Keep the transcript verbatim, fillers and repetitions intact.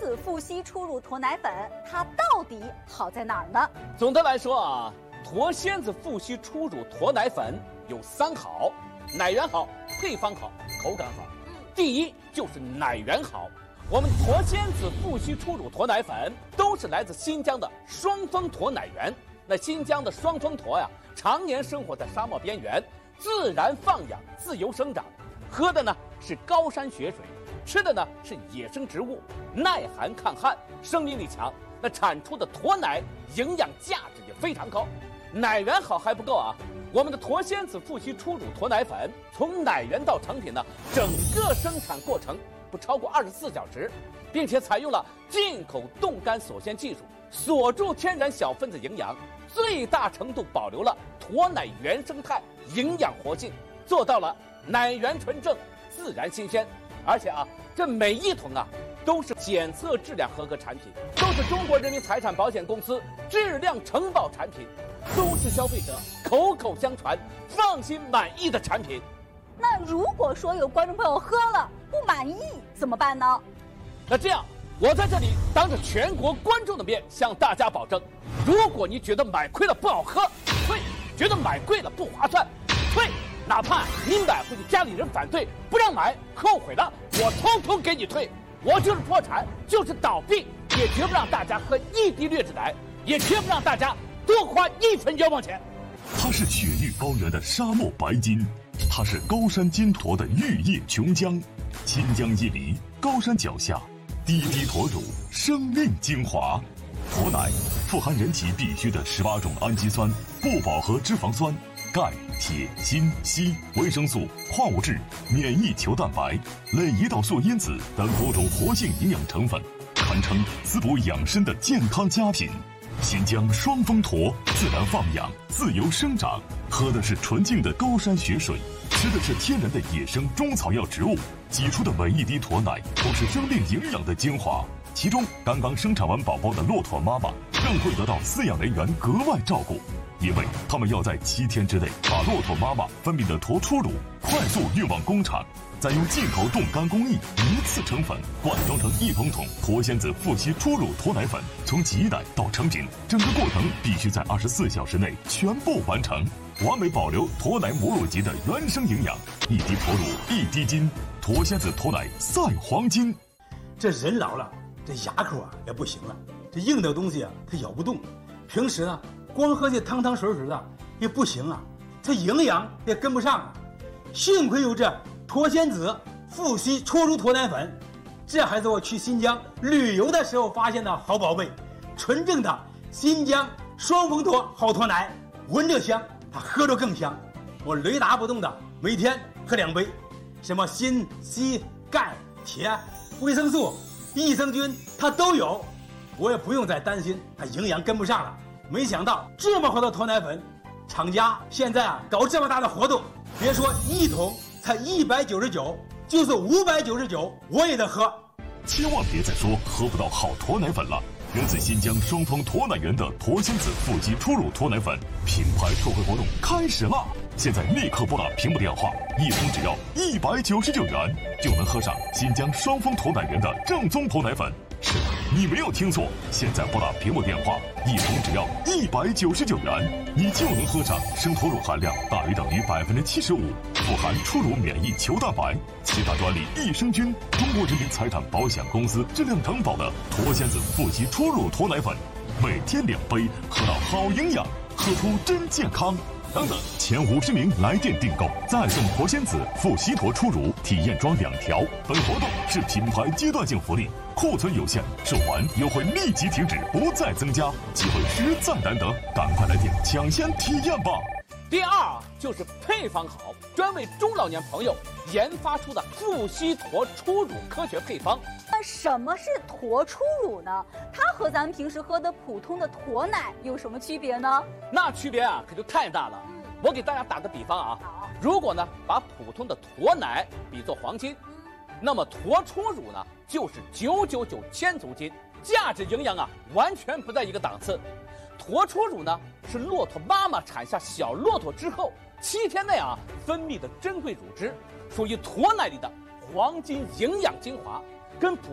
子富硒初乳驼奶粉，它到底好在哪儿呢？ 总的来说啊，驼仙子富硒初乳驼奶粉有三好：奶源好，配方好，口感好。第一就是奶源好。我们驼仙子富硒初乳驼奶粉都是来自新疆的双峰驼奶源。那新疆的双峰驼呀，常年生活在沙漠边缘，自然放养，自由生长，喝的呢是高山雪水，吃的呢是野生植物，耐寒抗旱，生命力强。那产出的驼奶营养价值也非常高。奶源好还不够啊，我们的驼仙子富硒初乳驼奶粉从奶源到成品呢，整个生产过程不超过二十四小时，并且采用了进口冻干锁鲜技术，锁住天然小分子营养，最大程度保留了驼奶原生态营养活性，做到了奶源纯正、自然新鲜。而且啊，这每一桶啊都是检测质量合格产品，都是中国人民财产保险公司质量承保产品，都是消费者口口相传、放心满意的产品。 那如果说有观众朋友喝了不满意怎么办呢？ 那这样，我在这里当着全国观众的面向大家保证，如果你觉得买亏了不好喝，退；觉得买贵了不划算，退。哪怕你买回去家里人反对不让买，后悔了，我通通给你退。我就是破产，就是倒闭，也绝不让大家喝一滴劣质奶，也绝不让大家多花一分冤枉钱。 它是雪域高原的沙漠白金，它是高山金驼的玉叶琼浆，清江一里，高山脚下，滴滴驼乳，生命精华。驼奶富含人体必需的十八种氨基酸、不饱和脂肪酸、钙、铁、锌、硒、维生素、矿物质、免疫球蛋白、类胰岛素因子等多种活性营养成分，堪称滋补养生的健康佳品。新疆双峰驼自然放养，自由生长，喝的是纯净的高山雪水，吃的是天然的野生中草药植物，挤出的每一滴驼奶都是生命营养的精华。其中，刚刚生产完宝宝的骆驼妈妈更会得到饲养人员格外照顾，因为他们要在七天之内把骆驼妈妈分泌的驼初乳快速运往工厂，再用进口冻干工艺一次成粉，灌装成一桶桶驼仙子富硒初乳驼奶粉。从挤奶到成品，整个过程必须在二十四小时内全部完成，完美保留驼奶母乳级的原生营养。一滴驼乳一滴金，驼仙子驼奶赛黄金。 这人老了，这牙口啊也不行了，这硬的东西啊它咬不动，平时呢光喝这汤汤水水的也不行啊，这营养也跟不上啊。幸亏有这驼仙子富硒初乳驼奶粉，这还是我去新疆旅游的时候发现的好宝贝，纯正的新疆双峰驼好驼奶，闻着香，它喝着更香。我雷打不动的每天喝两杯，什么锌、硒、钙、铁、维生素、益生菌它都有，我也不用再担心它营养跟不上了。没想到这么好的驼奶粉，厂家现在啊搞这么大的活动，别说一桶才一百九十九，就是五百九十九我也得喝。 千万别再说喝不到好驼奶粉了。源自新疆双峰驼奶源的驼仙子富硒初乳驼奶粉品牌特惠活动开始了！现在立刻拨打屏幕电话，一桶只要一百九十九元，就能喝上新疆双峰驼奶源的正宗驼奶粉。是的，你没有听错，现在拨打屏幕电话，一桶只要一百九十九元，你就能喝上生驼乳含量大于等于百分之七十五，富含初乳免疫球蛋白、其他专利益生菌，中国人民财产保险公司质量承保的驼仙子富硒初乳驼奶粉，每天两杯，喝到好营养，喝出真健康。等等，前五十名来电订购再送驼仙子富硒驼初乳体验装两条。本活动是品牌阶段性福利，库存有限，售完优惠立即停止，不再增加，机会实在难得，赶快来电抢先体验吧！ 第二就是配方好，专为中老年朋友研发出的富硒驼初乳科学配方。 那什么是驼初乳呢？它和咱们平时喝的普通的驼奶有什么区别呢？ 那区别啊可就太大了。嗯、我给大家打个比方啊，如果呢把普通的驼奶比作黄金，那么驼初乳呢就是九九九千足金，价值营养啊完全不在一个档次。驼初乳呢是骆驼妈妈产下小骆驼之后七天内啊分泌的珍贵乳汁，属于驼奶里的黄金营养精华，跟普